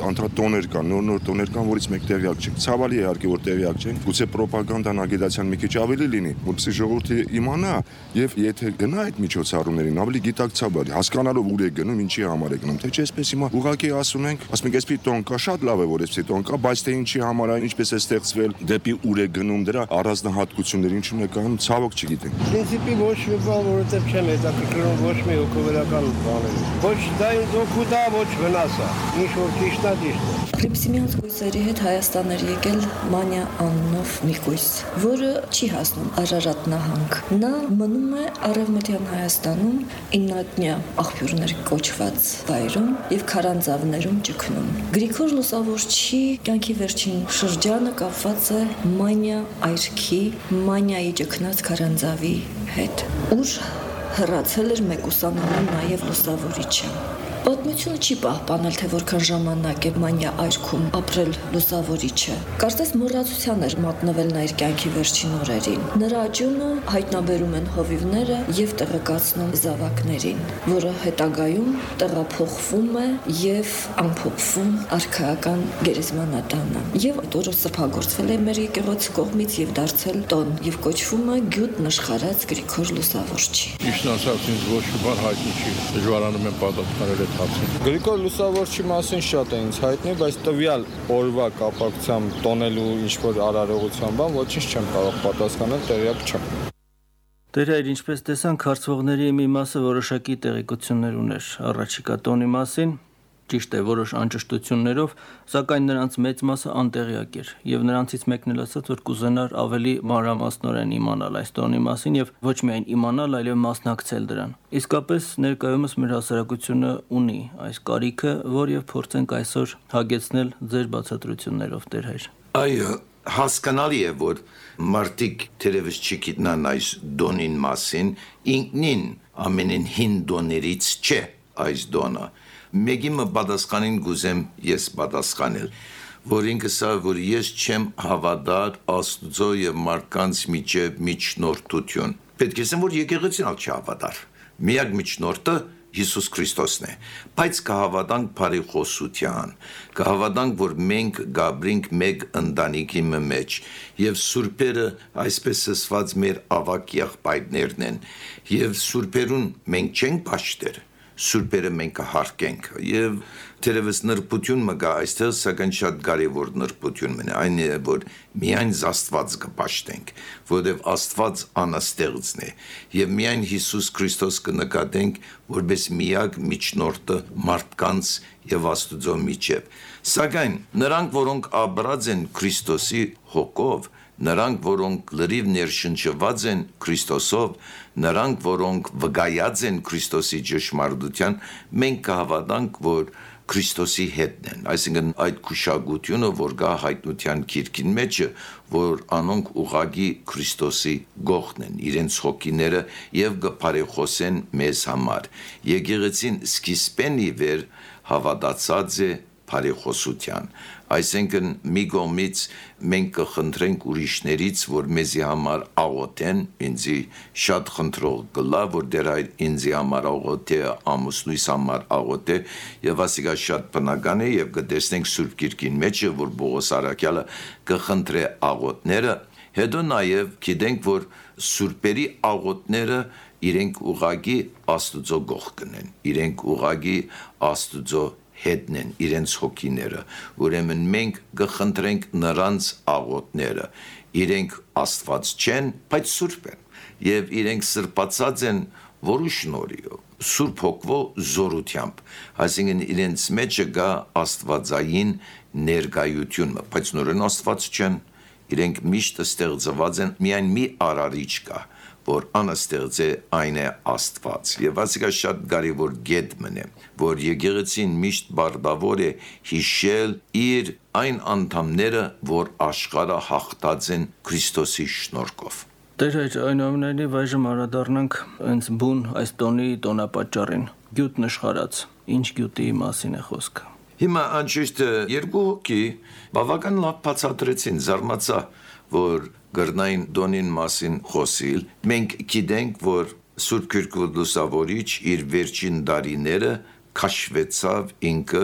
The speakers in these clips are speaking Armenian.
անդադ տոներ կան, նոր տոներ կան, որից մեկ տեղյակ չենք։ Ցավալի է իհարկե, որ տեղյակ չենք։ Գուցե ռոպագանդան, ագիտացիան մի քիչ ավելի լինի, որպեսզի ժողովուրդը իմանա եւ եթե գնա այդ միջոցառումներին, ավելի գիտակցաբար, հասկանալով ուր է գնում, ինչի համար է գնում, թե չէ այսպես հիմա ուղղակի ասում ենք, ասում ենք, այսպիսի տոն կա, շատ լավ է, որ այսպիսի տոն կա, բայց թե ինչի համար է, ինչպես է ստեղծվել, դեպի ուր է գնում, դրա առանձնահատկությունները ինչու՞ն է կանում, ցավոք չգիտենք։ Պրինցիպի ոչ մի բան, որովհետեւ չեմ հետաքրքրում ոչ մի հոգեվերական բաներ։ Ոչ դա ինձ օգուտ է, ոչ վնաս է։ Ինչ որ ճիշտ է, ճիշտ է։ Ֆիլիպսիմյանց կույսերի հետ Հայաստան էր եկել Մանյա անունով մի կույս, որը չի հասնում Արարատ նահանգ։ Նա մնում է Արևմտյան Հայաստանում իննատնյա աղբյուրներ կոչված վայրում եւ քարանձավներում ճգնում։ Գրիգոր Լուսավորչի կյանքի վերջին շրջանը կապված է Մանյա այրքի, Մանյայի ճգնած քարանձավի հետ, ուր հեռացել էր մեկուսանալու նաեւ Լուսավորիչը։ Պատմությունը չի պահպանել, թե որքան ժամանակ է Մանյա այրքում ապրել Լուսավորիչը։ Կարծես մոռացության էր մատնվել նա իր կյանքի վերջին օրերին։ Նրա աջունը հայտնաբերում են հովիվները եւ տեղեկացնում զավակներին, որը հետագայում տեղափոխվում է եւ ամփոփվում արքայական գերեզմանատանը։ Եվ այդ օրը սփագործվել է մեր եկեղեցի կողմից եւ դարձել տոն եւ կոչվում է Գյուտ նշխարած Գրիգոր Լուսավորչի։ Ճիշտ ասած, ինձ ոչ մի բան հայտնի չի։ Դժվարանում եմ պատասխանել։ Գրիգոր Լուսավորչի մասին շատ է ինձ հայտնի, բայց տվյալ օրվա կապակցությամբ տոնելու ինչ-որ արարողության բան ոչինչ չեմ կարող պատասխանել, տեղյակ չեմ։ Տերայր, ինչպես տեսանք, հարցվողների մի մասը որոշակի տեղեկություններ ուներ առաջիկա տոնի մասին, ճիշտ է, որոշ անճշտություններով, սակայն նրանց մեծ մասը անտեղյակ էր, եւ նրանցից մեկն էլ ասաց, որ կուզենար ավելի մանրամասնորեն իմանալ այս տոնի մասին եւ ոչ միայն իմանալ, այլև մասնակցել դրան։ Իսկապես ներկայումս մեր հասարակությունը ունի այս կարիքը, որ եւ փորձենք այսօր հագեցնել ձեր բացատրություններով, Տերայր։ Այո, հասկանալի է, որ մարդիկ թերևս չգիտնան այս դոնին մասին, ինքնին ամենին հին դոներից չէ այս դոնը։ Մեկի պատասխանին գուզեմ ես պատասխանել, որ ինքը սա, որ ես չեմ հավատար Աստծո եւ մարդկանց միջև միջնորդություն։ Պետք է ասեմ, որ եկեղեցին ալ չհավատար։ Միակ միջնորդը Հիսուս Քրիստոսն է, բայց կհավատանք բարեխոսության, կհավատանք, որ մենք գաբրինք մեկ ընտանիքի մեջ, եւ սուրբերը այսպես ասված մեր ավակ եղբայրներն են, եւ սուրբերուն մենք չենք պաշտեր, սուրբերը մենք կհարկենք, եւ թերևս նրբություն մը գա այստեղ, սակայն շատ կարևոր նրբություն մնա, այն է, որ միայն Աստված կպաշտենք, որովհետև Աստված անաստեղծն է, եւ միայն Հիսուս Քրիստոս կնկատենք, որպես միակ միջնորդը մարդկանց եւ Աստծո միջև։ Սակայն նրանք, որոնք ապրած են Քրիստոսի հոգով, նրանք, որոնք լրիվ ներշնչված են Քրիստոսով, նրանք, որոնք վկայած են Քրիստոսի ճշմարտության, մենք կհավատանք, որ Քրիստոսի հետն են, այսինքն այդ քուշագությունը, որ գա հայտնության գիրքին մեջը, որ անոնք ուղղակի Քրիստոսի գողն են, իրենց հոգիները եւ կփարեխոսեն մեզ համար։ Եկեղեցին սկիզբեն ի վեր հավատացած է բարեխոսության, այսինքն մի կողմից մենք կխնդրենք ուրիշներից, որ մեզի համար աղոթեն, ինձի շատ խնդրող կլա, որ դեր այդ ինձի համար աղոթե, ամուսնուիս համար աղոթե, եւ ասիկա շատ բնական է եւ կտեսնենք Սուրբ Գիրքին մեջը, որ Պողոս առաքյալը կխնդրե աղոթները, հետո նաեւ գիտենք, որ սուրբերի աղոթները իրենք ուղագի Աստուծո գողքն են, իրենք ուղագի Աստուծո հետն են իրենց հոգիները, ուրեմն մենք կխնդրենք նրանց աղոթները, իրենք Աստված չեն, բայց սուրբ են, եւ իրենք սրբացած են որու շնորհիով, Սուրբ Հոգվո զորությամբ, այսինքն իրենց մեջը գա Աստվածային ներկայությունը, բայց նորեն Աստված չեն, իրենք միշտ ստեղծված են, միայն մի արարիչ կա, որ անաստեղծ է, այն է Աստված, եւ ասիկա շատ կարևոր գետ մնե, որ եկեղեցին միշտ բարդավոր է հիշել իր այն անդամները, որ աշխարհը հաղթած են Քրիստոսի շնորհքով։ Տեր, այնուամենայնիվ այժմ անդրադառնանք հենց բուն այս տոնի տոնապատճառին, Գյուտ նշխարած, ինչ գյուտի մասին է խոսքը։ Հիմա անշուշտ երկու հոգի բավական լավ բացատրեցին, զարմացա, որ գրնային դոնին մասին խոսիլ, մենք գիտենք, որ Սուրբ Գրիգոր Լուսավորիչ իր վերջին տարիները քաշվեցավ ինքը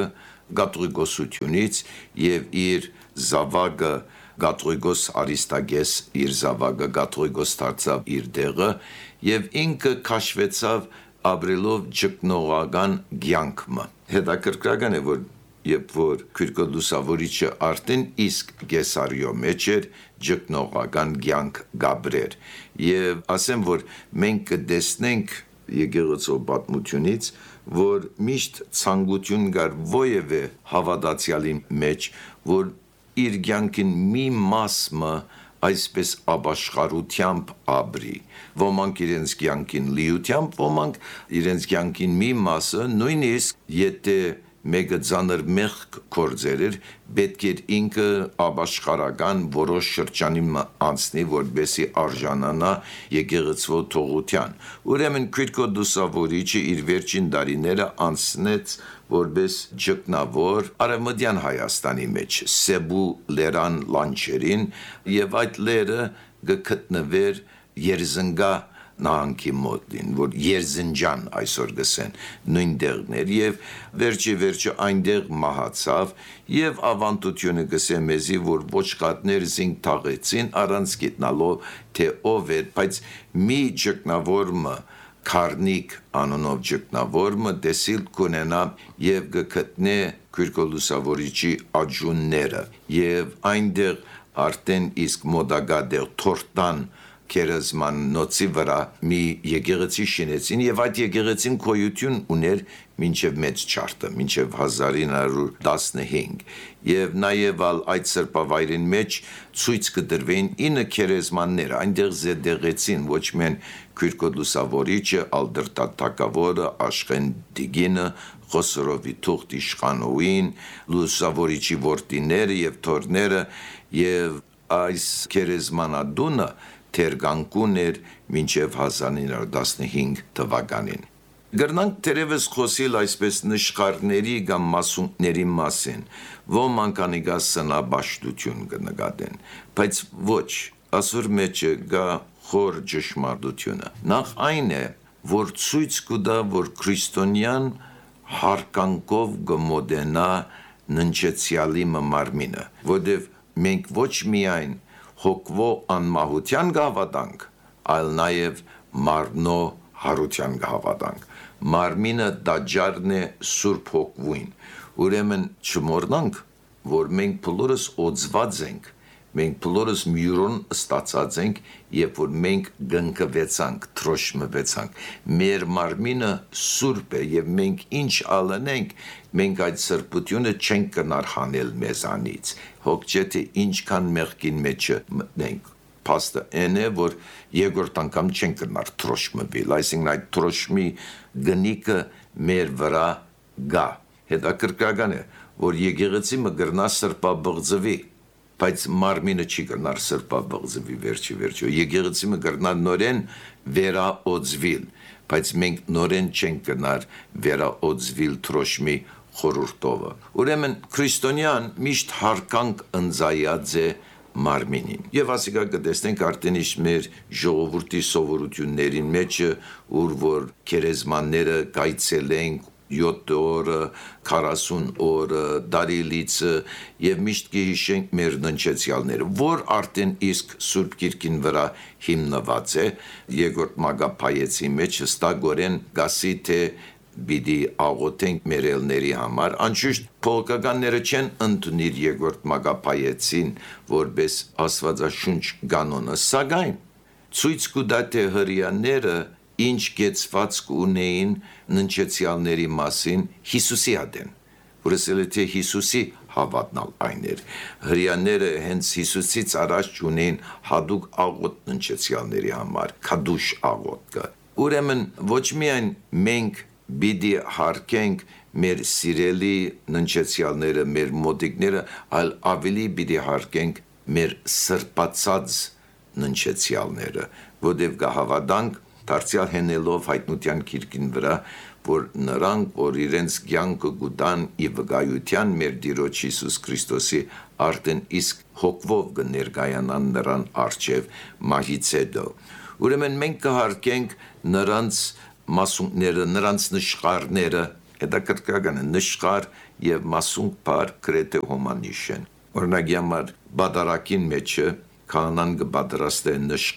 գաթողիկոսությունից եւ իր զավակը Գաթողիկոս Արիստագես իր զավակը Գաթողիկոս դարձավ իր դեղը եւ ինքը քաշվեցավ ապրելով ճգնողական կյանքը։ Հետաքրքրական է, որ երբ որ Քյուրքո Լուսավորիչը արդեն իսկ Գեսարիո մեջ էր ճգնողական կյանք գաբրեր եւ ասեմ, որ մենք կտեսնենք եկեղեցու պատմությունից, որ միշտ ցանկություն կար ովևէ հավատացյալի մեջ, որ իր կյանքին մի մասը այսպես ապաշխարությամբ ապրի։ Ոմանք իրենց կյանքին լիությամբ, ոմանք իրենց կյանքին մի մասը, նույնիսկ եթե մեկը ծանր մեղք գործեր էր, պետք էր ինքը ապաշխարական որոշ շրջանի անցնի, որպեսզի արժանանա եկեղեցու թողության։ Ուրեմն Քյուրքո Լուսավորիչը իր վերջին տարիները անցնեց որպես ճգնավոր Արևմտյան Հայաստանի մեջ, Սեբու լերան լանջերին, եւ այդ լերը գտնվեր Երզնգա նահանգի մոտին, որ Երզնջան այսօր գսեն նույն դեղներ եւ վերջի այնտեղ մահացավ եւ ավանդությունը գսե մեզի, որ ոչխատներ զինք թաղեցին առանց գիտնալով թե ով էր, բայց մի ճգնավորը Քարնիկ անունով ճգնավորը դեսիլ կունենա եւ գտնե Քյուրքո Լուսավորիչի աջունները եւ այնտեղ արդեն իսկ մոդագա դեր Թորտան Կերեզման նոցի վրա մի եկեղեցի շինեցին եւ այդ եկեղեցին գոյություն ուներ մինչեւ մեծ չարտը, մինչեւ 1915 եւ նաեւ այդ սրբավայրին մեջ ցույց կդրվեին 9 քերեզմաններ, այնտեղ զետեղեցին ոչ միայն Քյուրքո Լուսավորիչը, Ալդրտատակավորը, Աշխեն Դիգինը, Խոսորովի թուղթ իշխանուին, Լուսավորիչի որդիները եւ թորները եւ այս քերեզմանադունը թերգանկուն էր մինչև 1915 թվականին։ Գրնանք թերևս խոսել այսպես նշխարների կամ մասունքների մասին, ոմանք անիկա սնաբաշտություն կնկատեն, բայց ոչ, ասոր մեջը գա խոր ճշմարտությունը։ Նախ այն է, որ ցույց կտա, որ քրիստոնյան հարկանքով կմոդենա ննչեցյալի մարմինը, որտեղ մենք ոչ միայն հոգվո անմահության գավատանք, այլ նաև մարմնո հարության գավատանք։ Մարմինը դաջարն է Սուրբ Հոգվույն։ Ուրեմն չմոռնանք, որ մենք բոլորս օծված ենք, մենք բոլորս մյուրոն ստացած ենք, երբ որ մենք գնկվեցանք, թրոշմվեցանք։ Մեր մարմինը սուրբ է եւ մենք ինչ ալնենք, մենք այդ սրբությունը չենք կնար հանել մեզանից։ Հոգջեթե ինչքան մեղքին մեջը մտնենք։ Փաստը այն է, որ երկրորդ անգամ չենք կնար թրոշմվել, այսինքն այդ թրոշմի գնիկը մեր վրա գա։ Հետաքրքրական է, որ եկեղեցի մգրնա սրբաբղձվի, բայց մարմինը չի կնար սրբաբղձվի վերջի։ Եկեղեցի մգրնա նորեն վերաօծվիլ, բայց մենք նորեն չենք կնար վերաօծվիլ թրոշմի խորուրդովը։ Ուրեմն քրիստոնյան միշտ հարկանք ընձայած է մարմինին։ Եվ ասիկա կտեսնենք արդեն իշ մեր ժողովրդի սովորություններին մեջը, ուր որ քերեզմանները կայցել ենք 7 օրը, 40 օրը, դարիլիցը եւ միշտ կհիշենք մեր ննչեցյալները, որ արդեն իսկ Սուրբ Գիրքին վրա հիմնված է, երկրորդ Մագապայեցի մեջ հստակորեն գասի թե բիդի աղոթենք մեր ելների համար, անշուշտ փողոքականները չեն ընդունիր երկրորդ Մագապայեցին որպես Աստվածաշունչ կանոնը, սակայն ցույց կտա թե հրեաները ինչ կեցված կունեին ննչեցյալների մասին Հիսուսի ադեն, որս էլ թե Հիսուսի հավատնալ այն էր։ Հրեաները հենց Հիսուսից առաջ ունեին հadouk աղոտ ննչեցյալների համար, քադուշ աղոտը։ Ուրեմն ոչ միայն մենք բիդի հարկենք մեր սիրելի ննչեցյալները, մեր մոդիկները, այլ ավելի բիդի հարկենք մեր սրբացած ննչեցյալները, որտեղ կհավատանք դարձյալ հենելով հայտնության Գիրքին վրա, որ նրանք, որ իրենց կյանքը գուտան ի վկայության մեր Տիրոջ Հիսուս Քրիստոսի արդեն իսկ հոգվով կներկայանան նրան առջև մահից հետո։ Ուրեմն մենք կհարկենք նրանց մասունքները, նրանց նշխարները, հետաքրքրական է, նշխար եւ մասունք բար գրեթե հոմանիշ են։ Օրինակ համար բադարակին մեջը քանան կբادرաստե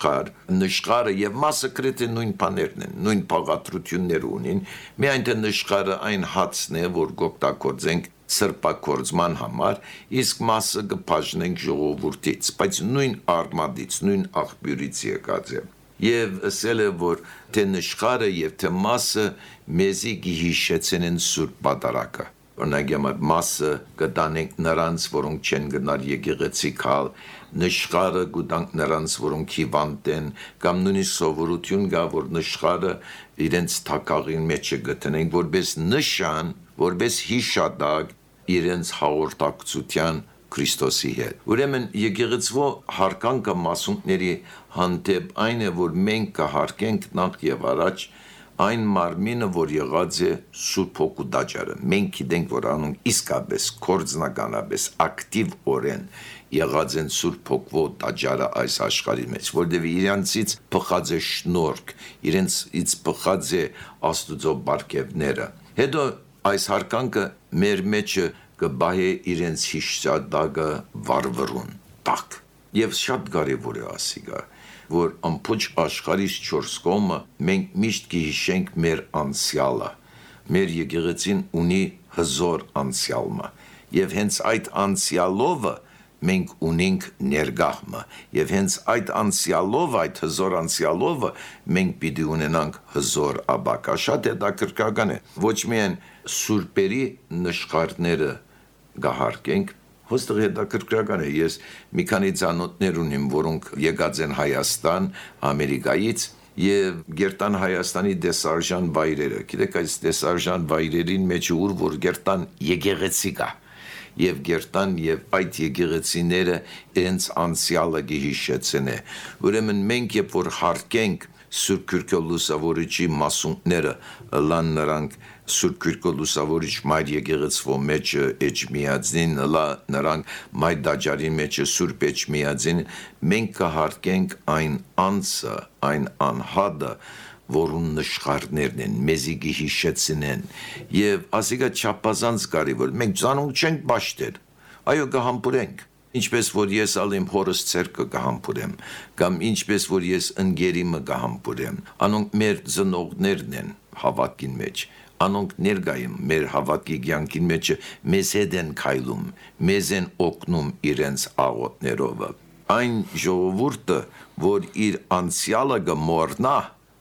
նշխարը եւ մասը գրեթե նույն բաներն են, նույն բաղադրություններ ունին, միայն թե նշխարը այն հացն է, որ գոկտակորձենք սրբակորձման համար, իսկ մասը կբաժնենք ժողովրդից, բայց նույն արմատից, նույն աղբյուրից եկած է։ Եվ ասել է, որ թե նշխարը եւ թե մասը մեզի գիհիշեցեն են սուրբ բادرակը։ Օրինակ մասը կտանենք նրանց, որոնք չեն գնար եկեղեցի քալ, նշխարը կտանք նրանց, որոնք հիվանդ են, կամ նույնիսկ սովորություն կա, որ նշխարը իրենց թակաղին մեջ գտնենք, որպես նշան, որպես հիշատակ իրենց հաղորդակցության Քրիստոսի հետ։ Ուրեմն եկեղեցվո հարգանքը մասունքների հանդեպ այն է, որ մենք կհարգենք նախ եւ առաջ այն մարմինը, որ եղած է Սուրբ Հոգու տաճարը։ Մենք գիտենք, որ անոնք իսկապես կորձնականապես ակտիվ օրեն եղած են Սուրբ Հոգվո տաճարը այս աշխարհի մեջ, որտեղ իրանցից փխած է շնորհք, իրենցից փխած է Աստուծո բարգևները։ Հետո այս հարգանքը մեր մեջը կբահե իրենց հիշատակը վարվրուն տակ։ Եվ շատ կարևոր է ասիգա, որ ամբողջ աշխարհից 4 կողմը մենք միշտ կհիշենք մեր անցյալը։ Մեր եկեղեցին ունի հզոր անցյալը, եւ հենց այդ անցյալովը մենք ունենք ներգաղմը, եւ հենց այդ անցյալով, այդ հզոր անցյալովը մենք պիտի ունենանք հզոր ապագա։ Շատ հետաքրքրական է։ Ոչ միայն սուրբերի նշխարները գահարկենք, հոստեղ հետաքրքրական է։ Ես մի քանի ծանոթներ ունիմ, որոնք եկած են Հայաստան, Ամերիկայից, եւ գերտան Հայաստանի դեսարժան վայրերը։ Գիտեք, այս դեսարժան վայրերին մեջ ուր որ գերտան եկեղեցի կա, եւ գերտան եւ այդ եկեղեցիները իրենց անցյալը գիհիշեցեն է։ Ուրեմն մենք երբ որ հարգենք Սուրբ Քրկո լուսավորիչի մասունքները, լան նրանք Սուրբ Քրկո լուսավորիչ մայր եկեղեցվո մեջ էջմիածին, լա նրանք մայր դաջարի մեջ Սուրբ էջմիածին, մենք կհարգենք այն անձը, այն անհատը, որուն նշխարներն են, մեզի գիհիշեցնեն, եւ ասիկա չափազանց կարևոր, մենք ցանոք չենք բաշտեր, այո կհամբուրենք, ինչպես որ ես ալիմ հորս ցերկը կհամբուրեմ, կամ ինչպես որ ես ընկերիմը կհամբուրեմ, անոնք մեր ծնողներն են հավատքին մեջ, անոնք ներգայում մեր հավատքի կյանքին մեջ մեզ հետ են քայլում, մեզ են օգնում իրենց աղոթներով, այն ժողովուրդը, որ իր անցյալը կմոռնա,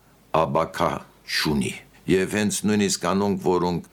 ապակա չունի։ Եվ հենց նույնիսկ անոնք, որոնք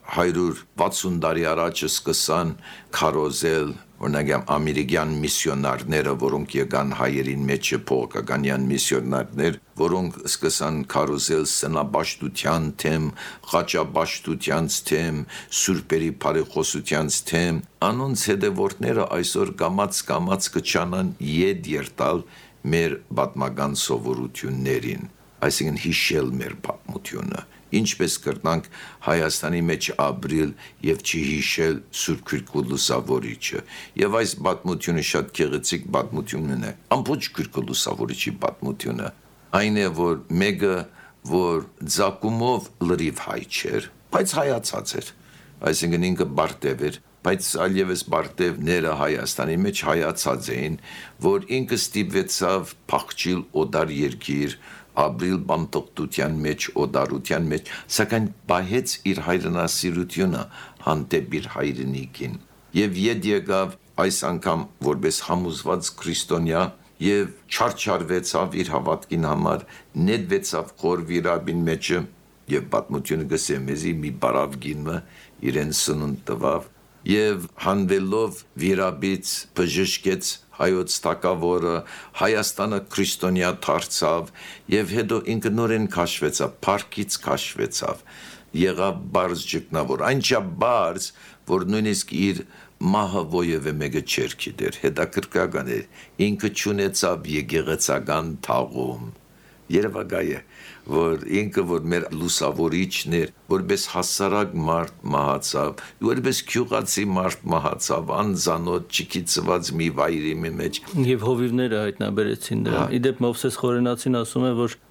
160 տարի առաջ սկսան քարոզել, օրինակ ամերիկյան միսիոնարները, որոնք եկան հայերին մեջ փողոքականյան միսիոնարներ, որոնք սկսան քարոզել սնաբաշտության թեմ, խաչաբաշտության թեմ, սուրբերի բարեխոսության թեմ, անոնց հետևորդները այսօր կամաց կչանան ետ երտալ մեր պատմական սովորություններին, այսինքն հիշել մեր պատմությունը, ինչպես կրնանք Հայաստանի մեջ ապրիլ եւ չհիշել Սուրբ Քրկո լուսավորիչը, եւ այս պատմությունը շատ գեղեցիկ պատմություն է, ամբողջ Քրկո լուսավորիչի պատմությունը, այն է, որ մեկը, որ ձակումով լրիվ հայ չէր, բայց հայացած էր, այսինքն ինքը բարտև էր, բայց այլևս բարտևները Հայաստանի մեջ հայացած էին, որ ինքը ստիպվեցավ փախչիլ օդար երկիր, ապրիլ բանտոկտության մեջ, օդարության մեջ, սակայն պահեց իր հայրենասիրությունը հանդեպ իր հայրենիքին։ Եվ ետ եկավ այս անգամ որպես համոզված քրիստոնյա եւ չարչարվեցավ իր հավատքին համար, նետվեցավ խոր վիրաբին մեջը եւ պատմությունը գսե մեզի մի բարավ գինը իրեն սնունդ տվավ եւ հանվելով վիրաբից բժշկեց հայոց թակավորը, Հայաստանը քրիստոնյա դարձավ եւ հետո ինքը նորեն քաշվեցավ, փառքից քաշվեցավ, եղավ բարձ ճգնավոր, այնչափ բարձ, որ նույնիսկ իր մահը ովևէ մեկը չէր գիտեր, հետաքրքրական է, ինքը չունեցավ եկեղեցական թաղում, երևակայ է, որ ինքը որ մեր լուսավորիչն էր, որպես հասարակ մարդ մահացավ, որպես քյուղացի մարդ մահացավ, անզանոթ չգիտված մի վայրի մեջ։ Եվ հովիվները հայտնաբերեցին դրան։ Իդեպ Մովսես Խորենացին ասում է, որ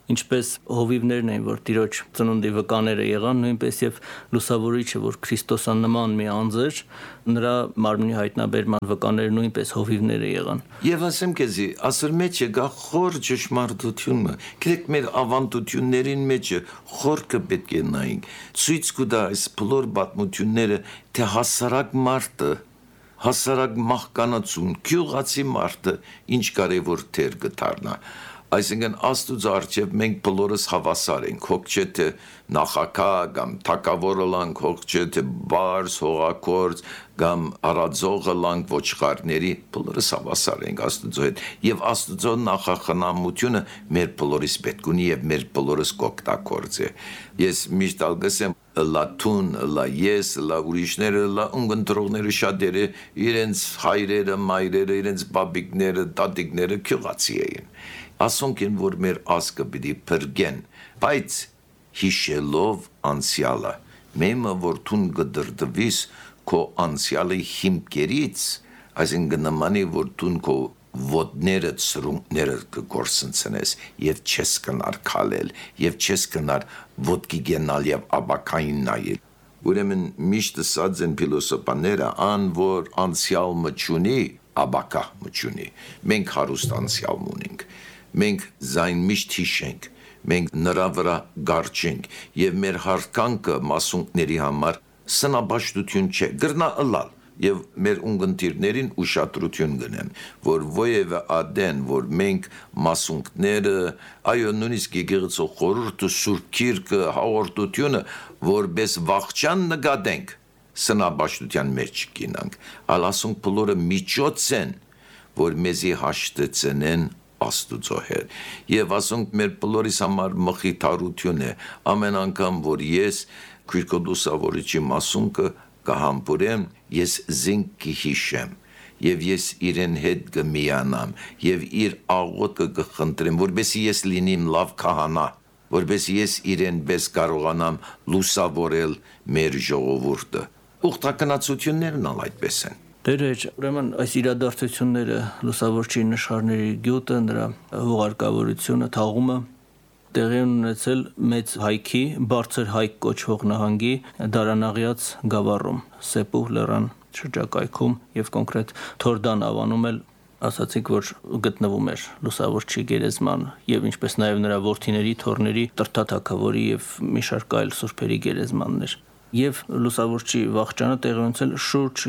ինչպես հովիվներն էին, որ Տիրոջ ծնունդի վկաները եղան, նույնպես եւ լուսավորիչը, որ Քրիստոսանման մի անձ էր, նրա մարմնի հայտնաբերման վկաները նույնպես հովիվները եղան։ Եվ ասեմ քեզի, ասր մեջ է գա խոր ճշմարտությունը։ Գիտեք, մեր ավանդություններին մեջ խորքը պետք է նայենք։ Ցույց կտա այս բոլոր պատմությունները, թե հասարակ մարդը, հասարակ մահկանացուն, գյուղացի մարդը ինչ կարևոր թեր կդառնա։ Այսինքն Աստուծո առջև մենք բոլորս հավասար ենք, հոգ չէ թե նախագահ կամ թագավորը լանք, հոգ չէ թե բարս, հողակորձ կամ արածողը լանք, ոչխարների, բոլորս հավասար ենք Աստուծո հետ, եւ Աստուծո նախախնամությունը մեր բոլորիս պետք ունի եւ մեր բոլորս կօգտագործ է։ Ես միշտ ալգասեմ լա տուն, լա ես, լա ուրիշները, լա ունգընտրողները շատերը, իրենց հայրերը, մայրերը, իրենց բաբիկները, տատիկները գյուղացի էին։ Ասոնք են, որ մեր ազգը պիտի փրկեն, բայց հիշելով անցյալը, մեմը որ տուն գդրդվիս քո անցյալի հիմքերից, այսինքն նմանի որ տուն քո ոտները ծրունքները կգործընցնես եւ չես կնար քալել եւ չես կնար ոտքի գնալ եւ աբակային նայել։ Ուրեմն միշտ ասած են փիլոսոփաները, ան որ անցյալ մչունի, աբակա մչունի։ Մենք հարուստ անցյալ ունենք։ Մենք զայն միշտ հիշենք, մենք նրա վրա գարչենք եւ մեր հարկանքը մասունքների համար սնաբաշտություն չէ, գրնա ըլալ եւ մեր ունգընտիրներին ուշադրություն գնեն, որ ովևէ ադեն, որ մենք մասունքները, այո նույնիսկ եկեղեցու խորհուրդը, Սուրբ Գիրքը, հաղորդությունը, որպես վախճան նկատենք, սնաբաշտության մեջ գինանք, ալ ասոնք բոլորը միջոց են, որ մեզի հաշտեցնեն Աստուծո հետ։ Եվ ասոնք մեր բոլորիս համար մխիթարություն է, ամեն անգամ, որ ես Քրիստոսի լուսավորիչի մասունքը կհամբուրեմ, ես զինք կհիշեմ, եւ ես իրեն հետ կմիանամ, եւ իր աղոթքը կխնդրեմ, որբեսի ես լինիմ լավ քահանա, որբեսի ես իրեն պես կարողանամ լուսավորել մեր ժողովուրդը։ Ուխտակնացություններն ալ այդպես են։ Դերեջ, ուրեմն այս իրադարձությունները լուսավորչի նշանների գյուտը, նրա հուղարկավորությունը, թաղումը տեղի ունեցել մեծ հայքի, բարձր հայք կոչվող նահանգի Դարանաղյաց գավառում, Սեպուհ լեռան շրջակայքում եւ կոնկրետ Թորդան ավանում էլ ասացիք, որ գտնվում էր լուսավորչի գերեզման եւ ինչպես նաեւ նրա որդիների, թոռների, Տրթաթագավորի եւ մի շարք այլ սուրբերի գերեզմաններ։ Եվ լուսավորչի վախճանը տեղի ունեցել շուրջ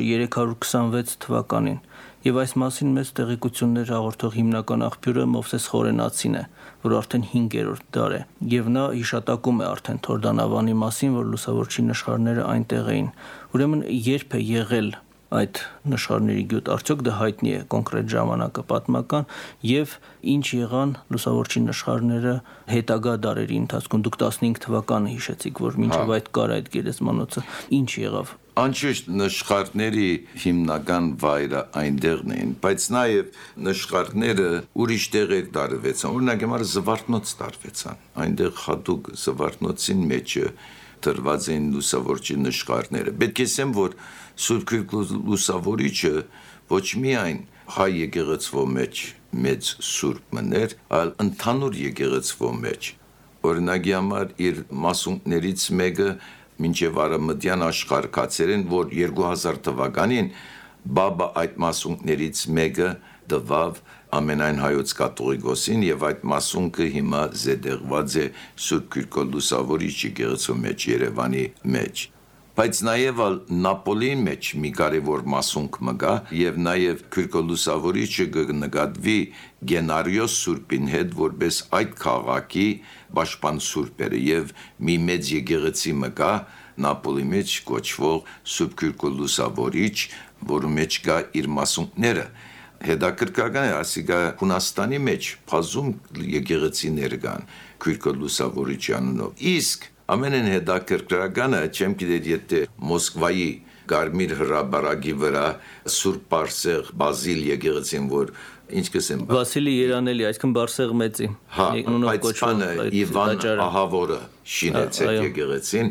326 թվականին։ Եվ այս մասին մեծ տեղեկություններ հաղորդող հիմնական աղբյուրը Մովսես Խորենացին է, որ արդեն 5-րդ դար է։ Եվ նա հիշատակում է արդեն Թորդանավանի մասին, որ լուսավորչի նշխարները այնտեղ էին։ Ուրեմն երբ է եղել այդ նշանների գյուտ, արդյոք դա հայտնի է կոնկրետ ժամանակը պատմական եւ ինչ եղան լուսավորչի նշանները հետագա դարերի ընթացքում։ Դուք 15 թվականը հիշեցիք, որ մինչև այդ կար այդ գերեզմանոցը, ինչ եղավ։ Անշուշտ նշխարների հիմնական վայրը այնտեղն էին, բայց նաեւ նշխարները ուրիշ տեղեր տարվեցան, օրինակ համար Զվարթնոց տարվեցան, այնտեղ հատուկ Զվարթնոցին մեջը դրված են լուսավորչի նշխարները։ Պետք է ասեմ, որ Սուրբ Քրիստոս լուսավորիչը ոչ միայն հայ եկեղեցվո մեջ մեծ սուրբ մներ, այլ ընդհանուր եկեղեցվո մեջ։ Օրինակի համար իր մասունքներից մեկը մինչև արամդյան աշխարհ կացերեն, որ 2000 թվականին բաբա այդ մասունքներից մեկը դվավ ամենայն հայոց կաթողիկոսին եւ այդ մասունքը հիմա զետեղված է Սուրբ Քրիստոս լուսավորիչի եկեղեցու մեջ Երևանի մեջ։ Բայց նաև Նապոլիի մեջ մի կարևոր մասունք մգա եւ նաև Քրիստոս լուսավորիչը կնկատվի Գենարիոս Սուրբին հետ, որպես այդ քաղաքի պաշտպան սուրբերը եւ մի մեծ եկեղեցի մգա Նապոլի մեջ կոչվող Սուրբ Քրիստոս լուսավորիչ, որու մեջ կա իր մասունքները։ Հետաքրքրական է, ասիկա Հունաստանի մեջ բազում եկեղեցիներ կան Քրիստոս լուսավորիչի անունով։ Իսկ ամենեն հետաքրքրականը, չեմ գիտեր եթե Մոսկվայի Կարմիր հրաբարակի վրա Սուրբ Բարսեղ Բազիլ եկեղեցին, որ ինչ կսեմ Վասիլի Երանելի, այսքան Բարսեղ մեծի։ Բայց Իվան Ահավորը շինեց այդ եկեղեցին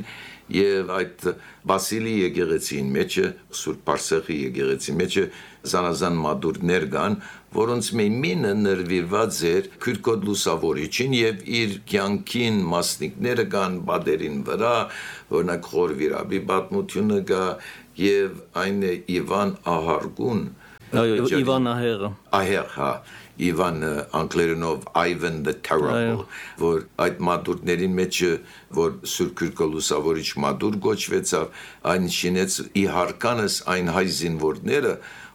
եւ այդ Վասիլի եկեղեցին մեջը Սուրբ Պարսեղի եկեղեցի մեջը զանազան մադուրներ կան, որոնց մենը նրվիրված էր Քյուրքոտ Լուսավորիչին եւ իր կյանքին մասնիկները կան բادرին վրա, օրինակ Խորվիրաբի պատմությունը կա եւ այն է Իվան Ահարգուն Իվան Ահեղը Ահեղ, հա, Իվան անգլերենով Ivan the Terrible, որ այդ մադուրներին մեջը, որ Սուրբ Քյուրքոտ Լուսավորիչ մադուր գոչվեցավ, այն շինեց իհարկանս այն հայ զինվորները,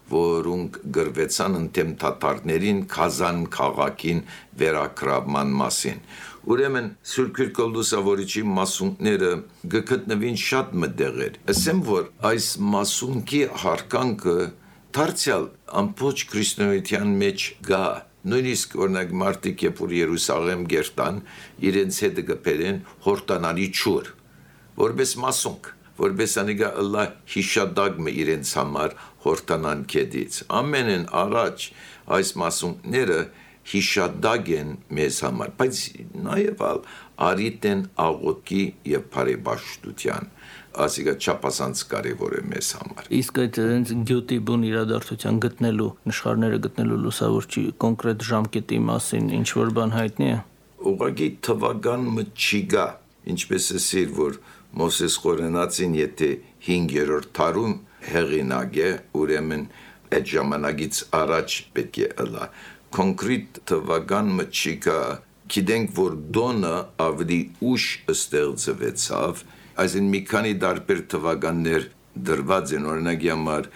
որոնք գրվեցան ընդդեմ թաթարներին Կազան քաղաքին վերակրաբման մասին։ Ուրեմն Սուրբ Քյուրքոտ Լուսավորիչի մասունքները գտնվին շատ մտեղեր։ Ասեմ, որ այս մասունքի հարկանքը դարձյալ ամբողջ քրիստոնեության մեջ գա, նույնիսկ օրինակ մարդիկ երբ որ Երուսաղեմ գերտան, իրենց հետ գբերեն հորտանալի ճուր, որպես մասունք, որպես անիկա ըլլա հիշադակը իրենց համար հորտանան կեդից։ Ամենեն առաջ այս մասունքները հիշադակ են մեզ համար, բայց նաև արիտ են աղոտքի և բարեպաշտության, ասիկա չափազանց կարևոր է մեզ համար։ Իսկ այդ գյուտի բուն իրադարձության գտնելու, նշխարները գտնելու լուսավորչի կոնկրետ ժամկետի մասին ինչ որ բան հայտնի է։ Ուղղակի թվական չի գա, ինչպես ասիր, որ Մովսես Խորենացին եթե 5-րդ դարում հեղինակ է, ուրեմն այդ ժամանակից առաջ պետք է ըլլա։ Կոնկրետ թվական չի գա, գիտենք, որ Դոնը ավելի ուշ ստեղծվեցավ, այսին մի քանի տարբեր թվականներ դրված են, օրինակ համար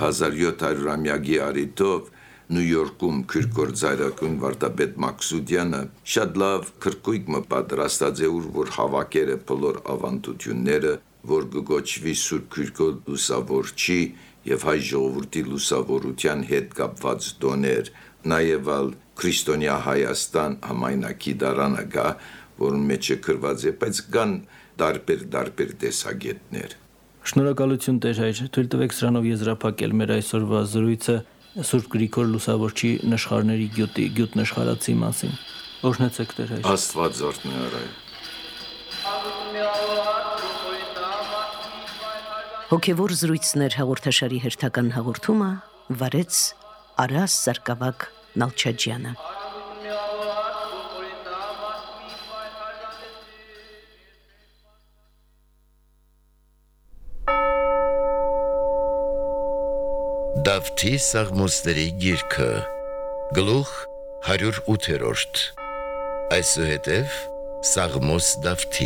1700-ամյակի արիտով Նյու Յորքում քրկորձայրակուն վարդապետ Մաքսուդյանը շատ լավ քրկույկ պատրաստած է, որ հավաքեր է բոլոր ավանդությունները, որ գոչվի Սուրբ Քյուրքոտ Լուսավորչի եւ հայ ժողովրդի լուսավորության հետ կապված տոներ, նաեւ քրիստոնյա Հայաստան համայնակի դարանը գա, որում մեջ է գրված է, բայց կան տարբեր տեսակետներ։ Շնորհակալություն Տեր հայր, թույլ տվեք սրանով եզրափակել մեր այսօրվա զրույցը Սուրբ Գրիգոր Լուսավորչի նշխարների գյուտ նշխարացի մասին։ Օրհնեցեք Տեր հայր։ Աստված օրհնի արայ։ Հոգևոր զրույցներ հաղորդաշարի հերթական հաղորդումը վարեց Արաս Սարգսակ Նալչաջյանը։ Դավթի Սաղմոսների գիրքը, գլուխ 108, այսուհետև Սաղմոս Դավթի։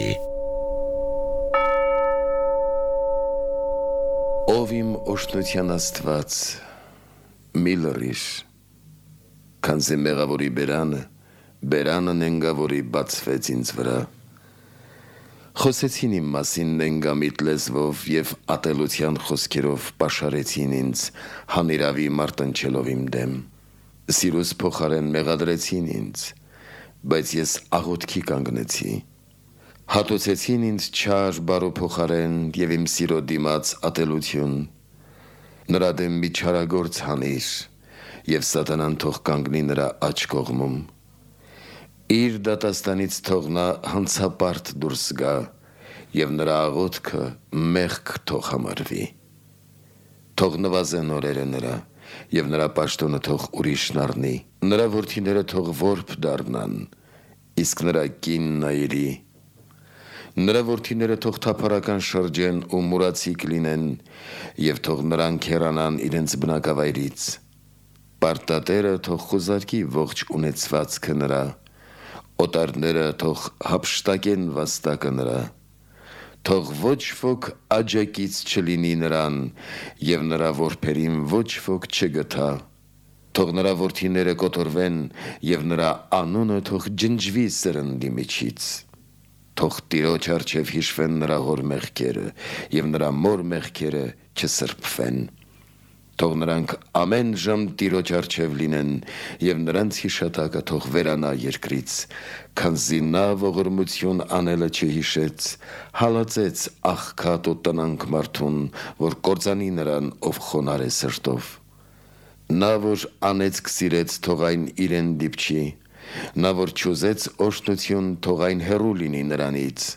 Ով իմ օշնության Աստված, մի լռիր, քանզի մեղավորի բերանը նենգավորի բացվեց ինձ վրա։ Խոսեցին իմ մասին նենգամիտ լեզվով և ատելության խոսքերով պաշարեցին ինձ, հանիրավի մարտնչելով իմ դեմ։ Սիրուս փոխարեն մեղադրեցին ինձ, բայց ես աղոթքի կանգնեցի։ Հատուցեցին ինձ չար բարու փոխարեն և իմ սիրո դիմաց ատելություն։ Նրա դեմ մի չարագործ հանիր, և սատանան թող կանգնի նրա աջ կողմում։ Իր դատաստանից թող նա հանցապարտ դուրս գա, և նրա աղոթքը մեղք թող համարվի։ Թող նվազեն օրերը նրա, և նրա պաշտոնը թող ուրիշն առնի։ Նրա որդիները թող որբ դառնան, իսկ նրա կինն այրի։ Նրա որդիները թող թափառական շրջեն ու մուրացիկ լինեն, և թող նրանք հեռանան իրենց բնակավայրից։ Պարտատերը թող խուզարկի ողջ ունեցվածքը նրա, օտարները թող հափշտակեն վաստակը նրա, թող ոչ ոք աջակից չլինի նրան, և նրա որբերին ոչ ոք չգթա, թող նրա որդիները կոտորվեն, և նրա անունը թող ջնջվի սրնդի միջից, թող Տիրոջ առջև հիշվեն նրա հոր մեղքերը, և նրա մոր մեղքերը չսրբվեն։ Թող նրանք ամեն ժամ Տիրոջ առջև լինեն, և նրանց հիշատակը թող վերանա երկրից, քանզի նա ողորմություն անելը չհիշեց, հալածեց աղքատ ու տնանք մարդուն, որ կործանի նրան, ով խոնար է սրտով։ Նա, որ անեծք սիրեց, թող այն իրեն դիպչի, նա, որ չուզեց օրհնություն, թող այն հեռու լինի նրանից,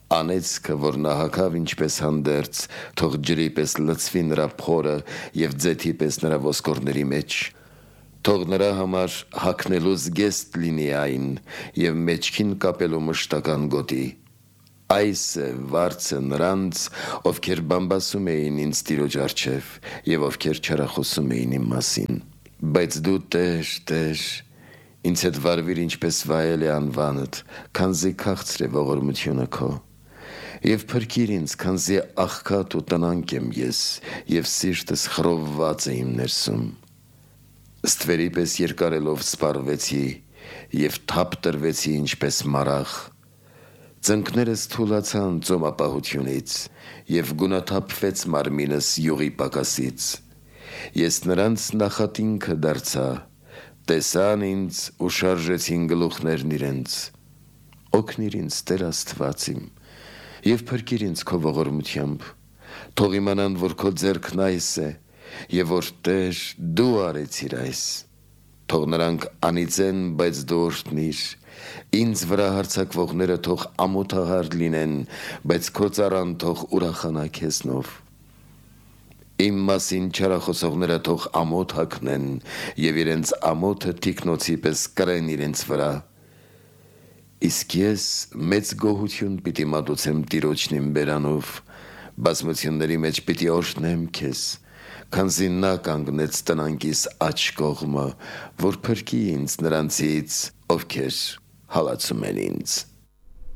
Անեծքը, որ նա հագավ ինչպես հանդերձ, թող ջրի պես լցվի նրա փորը եւ ձեթի պես նրա ոսկորների մեջ, թող նրա համար հագնելու զգեստ լինի այն եւ մեջքին կապելու մշտական գոտի։ Այս է վարձը նրանց, ովքեր բամբասում էին ինձ Տիրոջ առջև եւ ովքեր չարախոսում էին իմ մասին։ Բայց դու Տեր, Տեր, ինձ հետ վարվիր ինչպես վայել է անվանդ, քանզի քաղցր է ողորմությունը քո։ Եվ փրկիր ինձ, քանզի աղքատ ու տնանկ եմ ես, եւ սիրտս խռովված է իմ ներսում։ Ստվերի պես երկարելով սպառվեցի, եւ թափ տրվեցի ինչպես մարախ։ Ծնկներս թուլացան ծոմապահությունից, եւ գունաթափվեց մարմինս յուղի պակասից։ Ես նրանց նախատինքը դարձա, տեսան ինձ ու շարժեցին գլուխներն իրենց։ Օգնիր ինձ, Տեր Աստված իմ, եւ փրկիր ինձ քո ողորմությամբ, թող իմանան, որ քո ձեռքն այս է, եւ որ Տեր դու արեցիր այս, թող նրանք անիծեն, բայց դու օրհնիր, ինձ վրա հարձակվողները թող ամոթահար լինեն, բայց քո ծառան թող ուրախանա քեզնով։ Իմ մասին չարախոսողները թող ամոթ հագնեն, եւ իրենց ամոթը թիկնոցի պես կրեն իրենց վրա։ Իսկ ես մեծ գոհություն պիտի մատուցեմ Տիրոջն իմ բերանով, բազմությունների մեջ պիտի օրհնեմ քեզ, քանզի նա կանգնեց տնանկիս աջ կողմը, որ փրկի ինձ նրանցից, ովքեր հալածում են ինձ։